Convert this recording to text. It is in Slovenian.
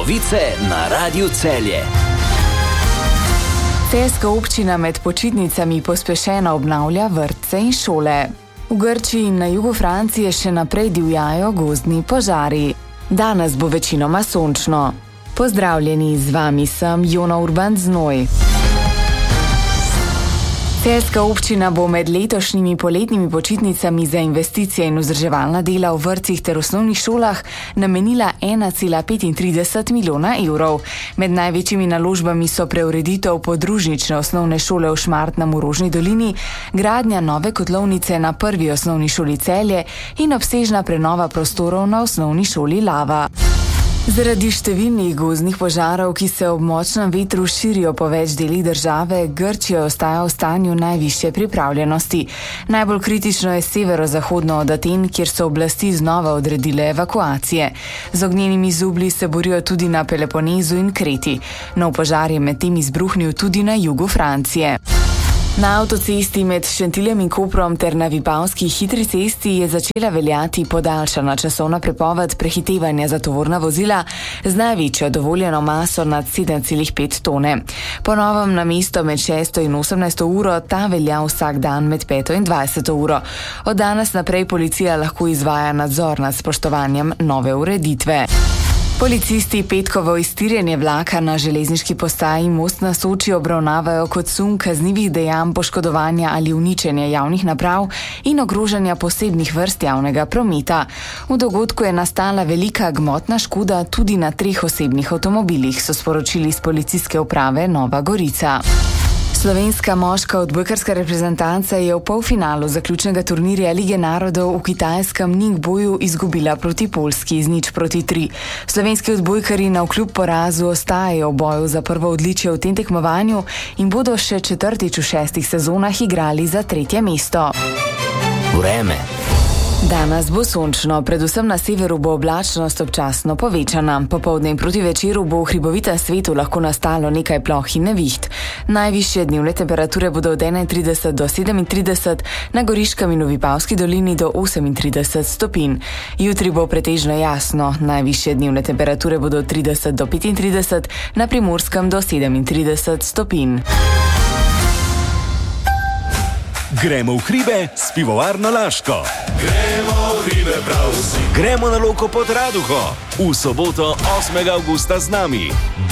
Novice na Radiu Celje. Celjska občina med počitnicami pospešeno obnavlja vrtce in šole. V Grčiji in na jugu Francije še naprej divjajo gozdni požari. Danes bo večinoma sončno. Pozdravljeni, z vami sem Jona Urban Znoj. Celjska občina bo med letošnjimi poletnimi počitnicami za investicije in vzdrževalna dela v vrtcih ter osnovnih šolah namenila 1,35 milijona evrov. Med največjimi naložbami so preureditev podružnične osnovne šole v Šmartnem v Rožni dolini, gradnja nove kotlovnice na prvi osnovni šoli Celje in obsežna prenova prostorov na osnovni šoli Lava. Zaradi številnih gozdnih požarov, ki se ob močnem vetru širijo po več delih države, Grčija ostaja v stanju najvišje pripravljenosti. Najbolj kritično je severozahodno od Aten, kjer so oblasti znova odredile evakuacije. Z ognjenimi zublji se borijo tudi na Peloponezu in Kreti. Nov požar je medtem izbruhnil tudi na jugu Francije. Na avtocesti med Šentiljem in Koprom ter na Vipavski hitri cesti je začela veljati podaljšana časovna prepoved prehitevanja za tovorna vozila z največjo dovoljeno maso nad 7,5 tone. Po novem na mesto med 6 in 18 uro ta velja vsak dan med 5 in 20 uro. Od danes naprej policija lahko izvaja nadzor nad spoštovanjem nove ureditve. Policisti petkovo iztirjanje vlaka na železniški postaji Most na Soči obravnavajo kot sum kaznivih dejanj poškodovanja ali uničenja javnih naprav in ogrožanja posebnih vrst javnega prometa. V dogodku je nastala velika gmotna škoda tudi na 3 osebnih avtomobilih, so sporočili iz policijske uprave Nova Gorica. Slovenska moška odbojkarska reprezentanca je v polfinalu zaključnega turnirja Lige narodov v kitajskem Ningboju izgubila proti Poljski z 0-3. Slovenski odbojkarji navkljub porazu ostajajo v boju za prvo odličje v tem tekmovanju in bodo še 4. v 6 sezonah igrali za 3. mesto. Vreme. Danes bo sončno, predvsem na severu bo oblačnost občasno povečana. Popoldne in proti večeru bo v hribovita svetu lahko nastalo nekaj ploh in neviht. Najvišje dnevne temperature bodo od 31 do 37, na Goriškem in v Vipavski dolini do 38 stopinj. Jutri bo pretežno jasno, najvišje dnevne temperature bodo od 30 do 35, na Primorskem do 37 stopinj. Gremo v hribe s pivovarno Laško. Gremo v hribe prav vsi. Gremo na Loko pod Raduho. V soboto 8. avgusta z nami.